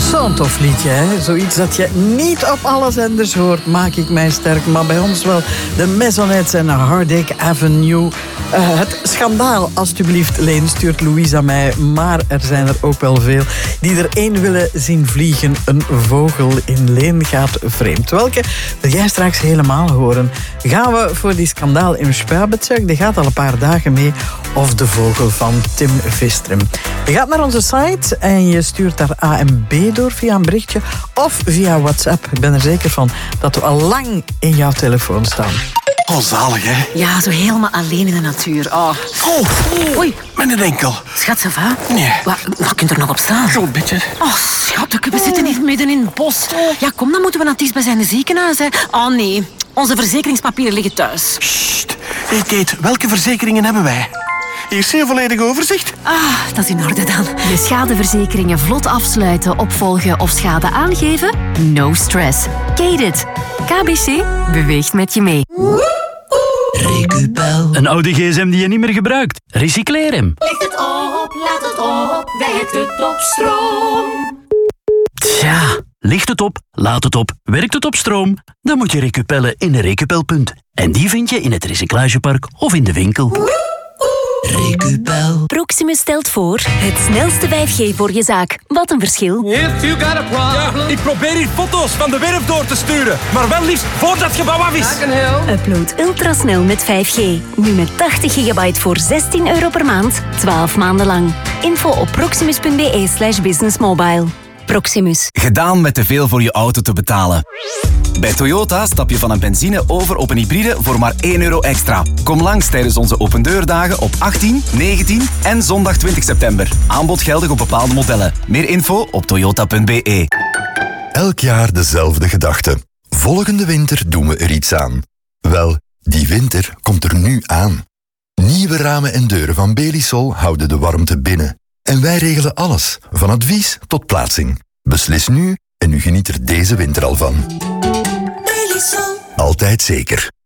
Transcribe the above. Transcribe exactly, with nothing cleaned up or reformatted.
Zo'n tof liedje, hè? Zoiets dat je niet op alle zenders hoort. Maak ik mij sterk, maar bij ons wel. De Maisonettes en Heartache Avenue. Uh, het schandaal, alstublieft, Leen, stuurt Louise aan mij. Maar er zijn er ook wel veel die er één willen zien vliegen. Een vogel in Leen gaat vreemd. Welke wil jij straks helemaal horen? Gaan we voor die schandaal in Spuibetsuik? Die gaat al een paar dagen mee. Of de vogel van Tim Vistrum. Je gaat naar onze site en je stuurt daar A en B door via een berichtje of via WhatsApp. Ik ben er zeker van dat we al lang in jouw telefoon staan. Oh, zalig, hè? Ja, zo helemaal alleen in de natuur. Oh, oh oei. Met een enkel. Schat, ça va? Nee. Wat, wat kunt er nog op staan? Zo'n beetje. Oh, schat, we zitten hier midden in het bos. Ja, kom, dan moeten we naar het dichtstbijzijnde ziekenhuis, hè. Oh, nee. Onze verzekeringspapieren liggen thuis. Sst. Hey, Kate, welke verzekeringen hebben wij? Hier is een volledig overzicht. Ah, dat is in orde dan. Je schadeverzekeringen vlot afsluiten, opvolgen of schade aangeven? No stress. Kate it. K B C beweegt met je mee. Recupel. Een oude gsm die je niet meer gebruikt. Recycleer hem. Licht het op, laat het op, werkt het op stroom. Tja, licht het op, laat het op, werkt het op stroom? Dan moet je recupellen in een Recupelpunt. En die vind je in het recyclagepark of in de winkel. Recupel. Proximus stelt voor het snelste vijf G voor je zaak. Wat een verschil. If you got a problem. Ja, ik probeer hier foto's van de werf door te sturen. Maar wel liefst voordat het gebouw af is. Upload ultrasnel met vijf G. Nu met tachtig gigabyte voor zestien euro per maand. twaalf maanden lang. Info op proximus.be slash businessmobile. Proximus. Gedaan met te veel voor je auto te betalen. Bij Toyota stap je van een benzine over op een hybride voor maar één euro extra. Kom langs tijdens onze opendeurdagen op achttien, negentien en zondag twintig september. Aanbod geldig op bepaalde modellen. Meer info op toyota punt be. Elk jaar dezelfde gedachte. Volgende winter doen we er iets aan. Wel, die winter komt er nu aan. Nieuwe ramen en deuren van Belisol houden de warmte binnen. En wij regelen alles, van advies tot plaatsing. Beslis nu en u geniet er deze winter al van. Belisol. Altijd zeker.